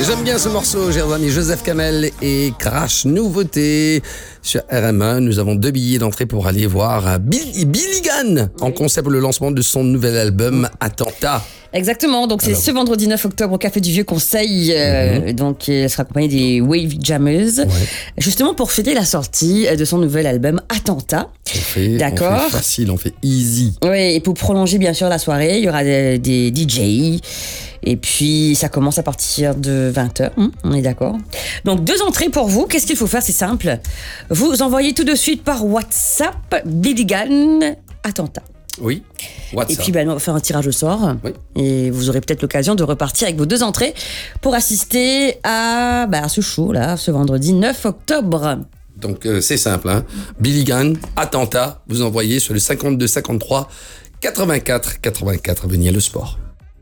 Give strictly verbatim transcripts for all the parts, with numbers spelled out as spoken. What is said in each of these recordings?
J'aime bien ce morceau, chers amis. Joseph Kamel et Crash, nouveauté sur R M un. Nous avons deux billets d'entrée pour aller voir Billy, Billy Gunn en concert pour le lancement de son nouvel album Attentat. Exactement, donc c'est Alors. ce vendredi neuf octobre au Café du Vieux Conseil, euh, Mhm. donc elle sera accompagnée des Wave Jammers, Ouais. justement pour fêter la sortie de son nouvel album Attentat. On fait, D'accord. on fait facile, on fait easy. Oui, et pour prolonger bien sûr la soirée, il y aura des, des D J, et puis ça commence à partir de vingt heures, hein, on est d'accord. Donc deux entrées pour vous, qu'est-ce qu'il faut faire? C'est simple, vous envoyez tout de suite par WhatsApp Billy Gunn Attentat. Oui. What's Et puis ben, on va faire un tirage au sort. Oui. Et vous aurez peut-être l'occasion de repartir avec vos deux entrées pour assister à, bah, à ce show là, ce vendredi neuf octobre. Donc euh, c'est simple, hein. Billy Gunn, Attentat, vous envoyez sur le cinquante-deux cinquante-trois quatre-vingt-quatre quatre-vingt-quatre. Venez le sport.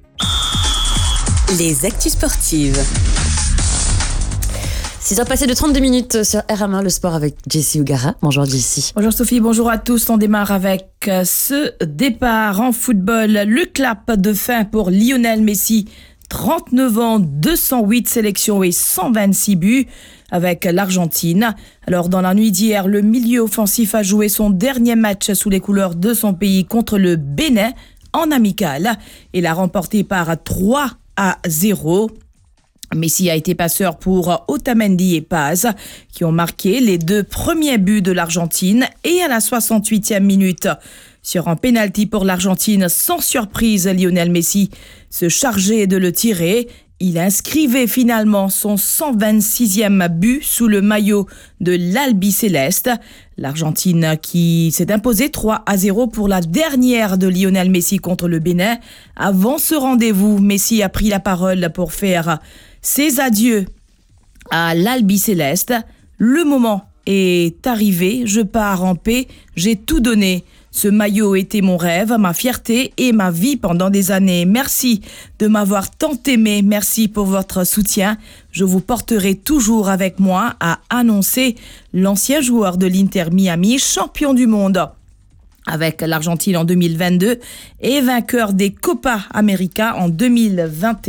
Les actus sportives. six heures passées de trente-deux minutes sur R M un, le sport avec Jessie Ougara. Bonjour Jessie. Bonjour Sophie, bonjour à tous. On démarre avec ce départ en football. Le clap de fin pour Lionel Messi. trente-neuf ans, deux cent huit sélections et cent vingt-six buts avec l'Argentine. Alors dans la nuit d'hier, le milieu offensif a joué son dernier match sous les couleurs de son pays contre le Bénin en amical. Il a remporté par trois à zéro. Messi a été passeur pour Otamendi et Paz, qui ont marqué les deux premiers buts de l'Argentine, et à la soixante-huitième minute, sur un pénalty pour l'Argentine, sans surprise, Lionel Messi se chargeait de le tirer. Il inscrivait finalement son cent vingt-sixième but sous le maillot de l'Albiceleste. L'Argentine qui s'est imposée trois à zéro pour la dernière de Lionel Messi contre le Bénin. Avant ce rendez-vous, Messi a pris la parole pour faire ses adieux à l'Albiceleste. Le moment est arrivé, je pars en paix, j'ai tout donné. Ce maillot était mon rêve, ma fierté et ma vie pendant des années. Merci de m'avoir tant aimé, merci pour votre soutien. Je vous porterai toujours avec moi, a annoncé l'ancien joueur de l'Inter Miami, champion du monde avec l'Argentine en deux mille vingt-deux et vainqueur des Copa América en deux mille vingt et un.